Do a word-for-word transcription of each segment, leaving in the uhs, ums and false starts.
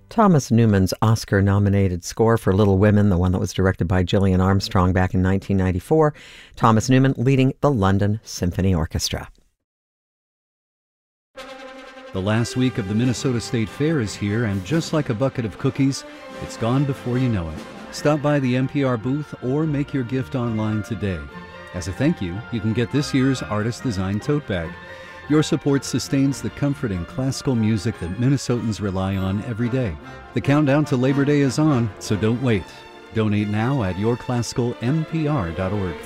Thomas Newman's Oscar-nominated score for Little Women, the one that was directed by Gillian Armstrong back in nineteen ninety-four. Thomas Newman leading the London Symphony Orchestra. The last week of the Minnesota State Fair is here, and just like a bucket of cookies, it's gone before you know it. Stop by the N P R booth or make your gift online today. As a thank you, you can get this year's artist-designed tote bag. Your support sustains the comforting classical music that Minnesotans rely on every day. The countdown to Labor Day is on, so don't wait. Donate now at your classical n p r dot org.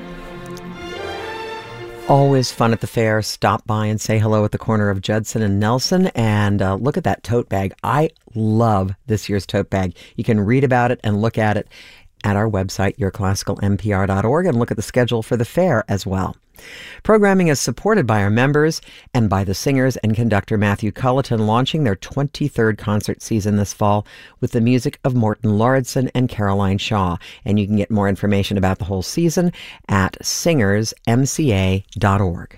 Always fun at the fair. Stop by and say hello at the corner of Judson and Nelson, and uh, look at that tote bag. I love this year's tote bag. You can read about it and look at it at our website, your classical n p r dot org, and look at the schedule for the fair as well. Programming is supported by our members and by the singers and conductor Matthew Culleton, launching their twenty-third concert season this fall with the music of Morton Lauridsen and Caroline Shaw. And you can get more information about the whole season at singers m c a dot org.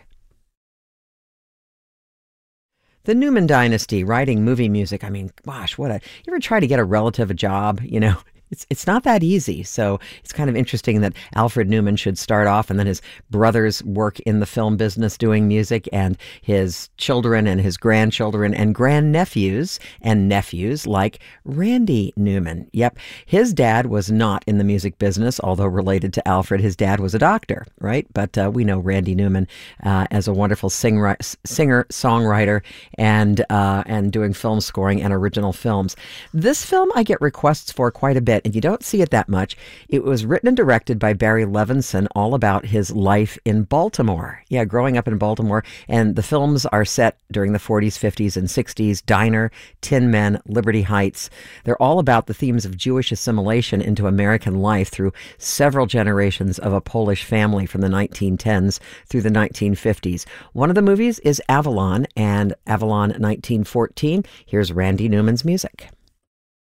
The Newman Dynasty, writing movie music. I mean, gosh, what a... You ever try to get a relative a job, you know? It's it's not that easy, so it's kind of interesting that Alfred Newman should start off, and then his brothers work in the film business doing music, and his children and his grandchildren and grandnephews and nephews like Randy Newman. Yep, his dad was not in the music business, although related to Alfred. His dad was a doctor, right? But uh, we know Randy Newman uh, as a wonderful sing- singer, songwriter, and uh, and doing film scoring and original films. This film I get requests for quite a bit, and you don't see it that much. It was written and directed by Barry Levinson, all about his life in Baltimore. Yeah, growing up in Baltimore. And the films are set during the forties, fifties, and sixties. Diner, Tin Men, Liberty Heights. They're all about the themes of Jewish assimilation into American life through several generations of a Polish family from the nineteen tens through the nineteen fifties. One of the movies is Avalon, and Avalon nineteen fourteen. Here's Randy Newman's music.